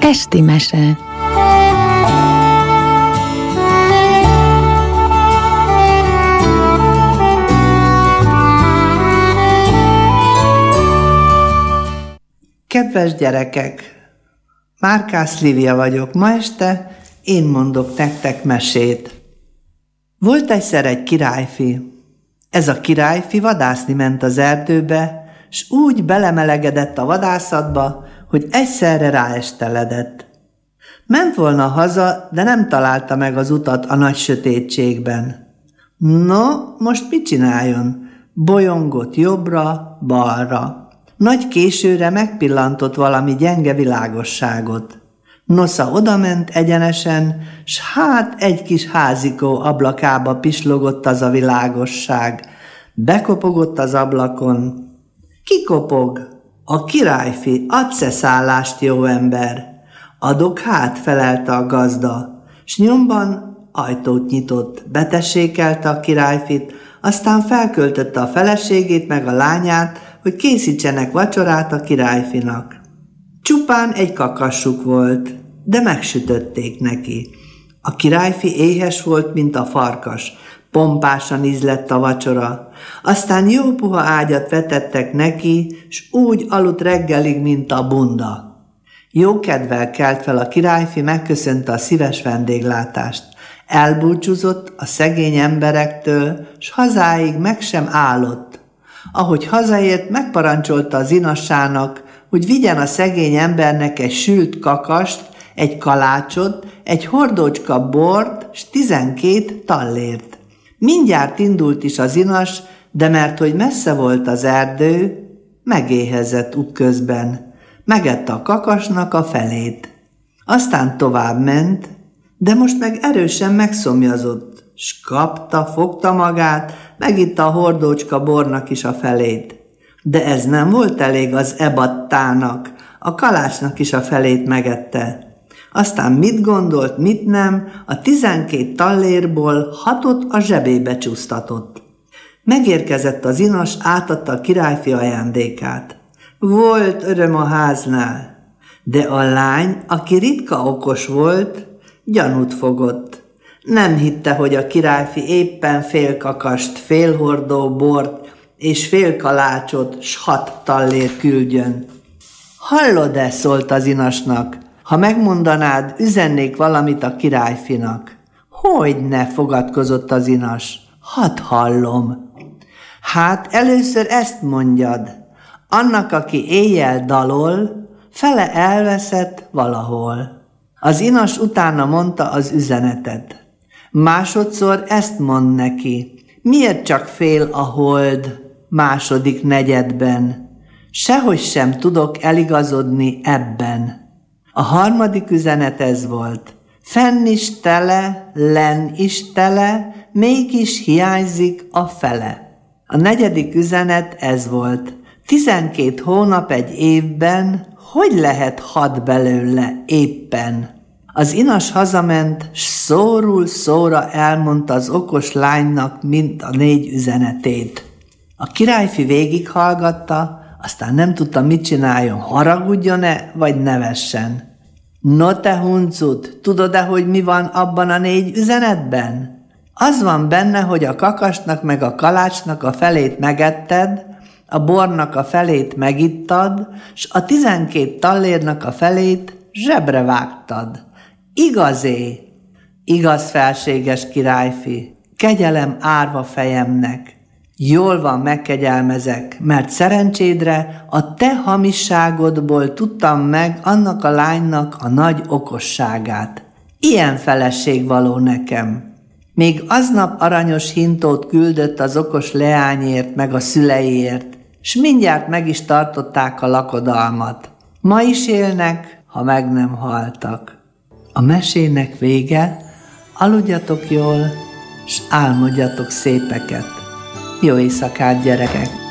Esti mese. Kedves gyerekek! Márkász Lívia vagyok. Ma este én mondok nektek mesét. Volt egyszer egy királyfi. Ez a királyfi vadászni ment az erdőbe, s úgy belemelegedett a vadászatba, hogy egyszerre ráesteledett. Ment volna haza, de nem találta meg az utat a nagy sötétségben. No, most mit csináljon? Bolyongott jobbra, balra. Nagy későre megpillantott valami gyenge világosságot. Nosza odament egyenesen, s hát egy kis házikó ablakába pislogott az a világosság. Bekopogott az ablakon. Ki kopog? A királyfi, adsz-e szállást, jó ember? Adok hát, felelte a gazda, s nyomban ajtót nyitott, betessékelte a királyfit, aztán felköltötte a feleségét meg a lányát, hogy készítsenek vacsorát a királyfinak. Csupán egy kakassuk volt, de megsütötték neki. A királyfi éhes volt, mint a farkas, pompásan ízlett a vacsora, aztán jó puha ágyat vetettek neki, s úgy aludt reggelig, mint a bunda. Jó kedvel kelt fel a királyfi, megköszönte a szíves vendéglátást. Elbúcsúzott a szegény emberektől, s hazáig meg sem állott. Ahogy hazaért, megparancsolta az inassának, hogy vigyen a szegény embernek egy sült kakast, egy kalácsot, egy hordócska bort, s 12 tallért. Mindjárt indult is az inas, de mert hogy messze volt az erdő, megéhezett útközben. Megette a kakasnak a felét. Aztán tovább ment, de most meg erősen megszomjazott, s fogta magát, megitta a hordócska bornak is a felét. De ez nem volt elég az ebattának, a kalácsnak is a felét megette. Aztán mit gondolt, mit nem, a 12 tallérból 6-ot a zsebébe csúsztatott. Megérkezett az inas, átadta a királyfi ajándékát. Volt öröm a háznál, de a lány, aki ritka okos volt, gyanút fogott. Nem hitte, hogy a királyfi éppen fél kakast, fél hordó bort és fél kalácsot s 6 tallér küldjön. Hallod-e, szólt az inasnak, ha megmondanád, üzennék valamit a királyfinak. Hogyne, fogadkozott az inas, hadd hallom. Hát először ezt mondjad, annak, aki éjjel dalol, fele elveszett valahol. Az inas utána mondta az üzenetet. Másodszor ezt mond neki. Miért csak fél a hold második negyedben? Sehogy sem tudok eligazodni ebben. A harmadik üzenet ez volt. Fenn is tele, lenn is tele, mégis hiányzik a fele. A negyedik üzenet ez volt. 12 hónap egy évben, hogy lehet 6 belőle éppen? Az inas hazament, s szóról szóra elmondta az okos lánynak mind a 4 üzenetét. A királyfi végighallgatta, aztán nem tudta, mit csináljon, haragudjon-e, vagy nevessen. No te huncut, tudod-e, hogy mi van abban a 4 üzenetben? Az van benne, hogy a kakasnak meg a kalácsnak a felét megetted, a bornak a felét megittad, s a 12 tallérnak a felét zsebre vágtad. Igazé? Igaz, felséges királyfi, kegyelem árva fejemnek. Jól van, megkegyelmezek, mert szerencsédre a te hamisságodból tudtam meg annak a lánynak a nagy okosságát. Ilyen feleség való nekem. Még aznap aranyos hintót küldött az okos leányért meg a szüleiért, s mindjárt meg is tartották a lakodalmat. Ma is élnek, ha meg nem haltak. A mesének vége, aludjatok jól, s álmodjatok szépeket. Jó éjszakát, gyerekek!